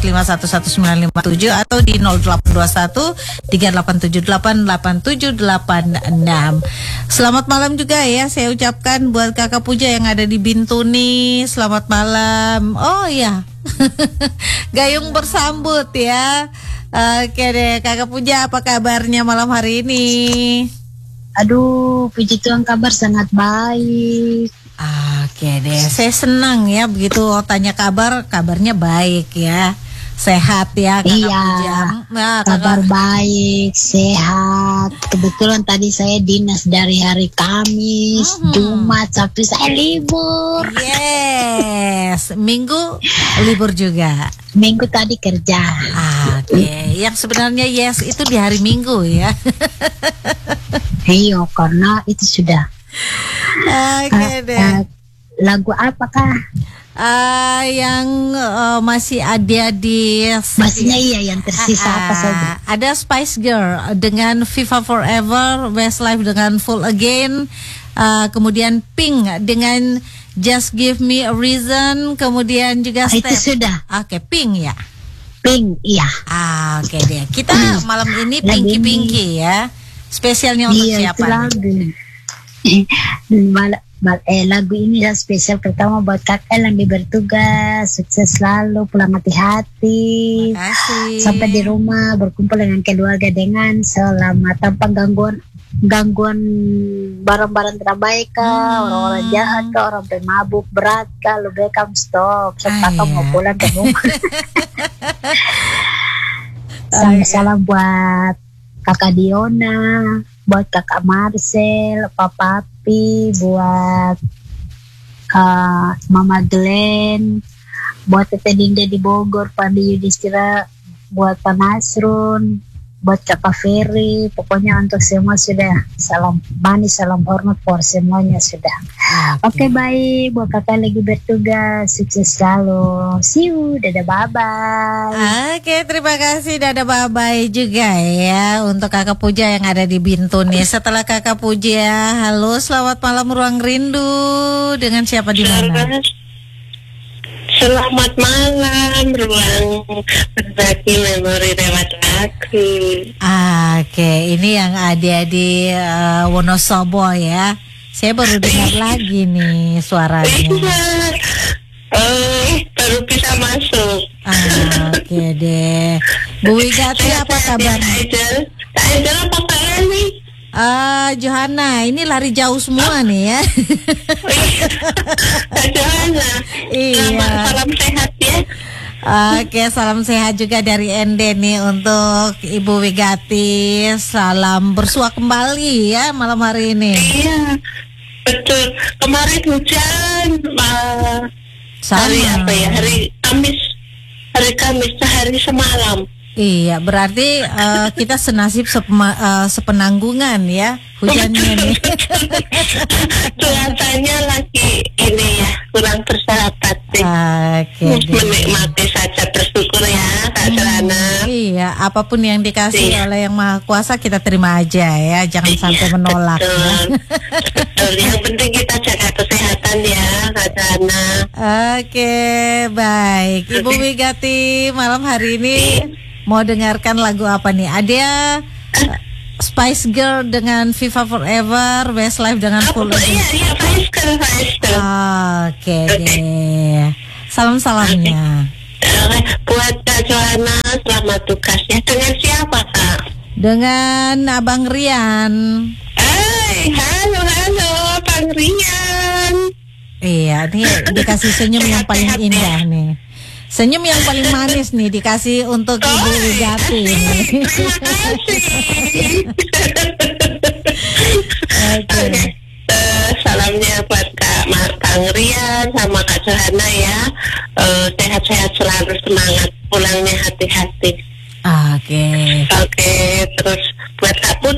08511957 atau di 082138788786. Selamat malam juga ya saya ucapkan buat Kakak Puja yang ada di Bintuni. Selamat malam. Oh ya. Gayung bersambut ya. Oke deh, Kakak Puja, apa kabarnya malam hari ini? Aduh, puji Tuhan kabar sangat baik. Oke deh, saya senang ya begitu tanya kabarnya baik ya. Sehat ya Kakak Puja. Nah, kabar baik, sehat. Kebetulan tadi saya dinas dari hari Kamis, Jumat, Sabtu saya libur. Yes, Minggu libur juga. Minggu tadi kerja. Oke, yang sebenarnya yes itu di hari Minggu ya. Iya, karena itu sudah. Oke deh. Lagu apakah? Yang masih ada di Masihnya yang tersisa apa saja? Ada Spice Girl dengan Viva Forever, Westlife dengan Full Again, kemudian Pink dengan Just Give Me a Reason, kemudian juga Itu sudah. Oke, Pink ya. Pink, iya. Oke deh. Kita malam ini Pinky ya. Spesialnya untuk siapa? Lagu ini spesial pertama buat kakak yang bertugas, sukses selalu, pulang hati-hati, sampai di rumah berkumpul dengan keluarga dengan selamat tanpa gangguan barang-barang tidak baik kah, orang-orang jahat kah, orang pemabuk berat kah, lu bekam stop, kakak mau pulang ke rumah. Salam buat kakak Diona, buat kakak Marcel, Papa Api, buat Mama Glenn, buat Tete Dinda di Bogor, Pandi Yudhistira, buat Pak Nasrun, buat kakak Ferry, pokoknya untuk semua sudah. Salam manis, salam hormat for semuanya sudah. Oke, baik, buat kakak lagi bertugas, sukses selalu. See you, dadah, bye-bye. Oke, terima kasih, dadah, bye-bye juga ya untuk Kakak Puja yang ada di Bintuni. Setelah Kakak Puja, halo, selamat malam Ruang Rindu. Dengan siapa di mana? Selamat malam Ruang Berbagi Memori Lewat Lagu. Oke, ini yang ada di Wonosobo ya. Saya baru dengar lagi nih suaranya. Baru bisa masuk. Oke deh. Bu Wigati apa kabarnya? Angel apa kabar nih? Johanna, ini lari jauh semua nih ya. Johanna. Iya. Salam sehat ya. Oke, salam sehat juga dari Ende nih untuk Ibu Wigati. Salam bersua kembali ya malam hari ini. Iya, betul. Kemarin hujan. Hari apa ya? Hari Kamis sehari semalam. Iya, berarti kita senasib sepenanggungan ya hujannya nih. Cuacanya lagi ini ya kurang bersahabat sih. Menikmati saja, bersyukur ya Kak Serana. Iya, apapun yang dikasih oleh Yang Maha Kuasa kita terima aja ya, jangan sampai menolak. Betul. Yang penting kita jaga kesehatan ya Kak Serana. Oke, baik. Ibu Wigati malam hari ini mau dengarkan lagu apa nih? Ada Spice Girl dengan Viva Forever, Westlife dengan Full Again. Iya, Spice Girl. Oke deh. Salam-salamnya. Buat Kak Johanna, selamat tugas ya. Dengan siapa Kak? Dengan Abang Rian. Halo Bang Rian. Iya, ini dikasih senyum yang paling indah nih. Senyum yang paling manis nih dikasih untuk Ibu Wigati nih. Terima kasih. Oke. Salamnya buat Kang Rian sama Kak Johanna ya. Sehat-sehat selalu, semangat pulangnya hati-hati. Oke. Terus buat Kak Puja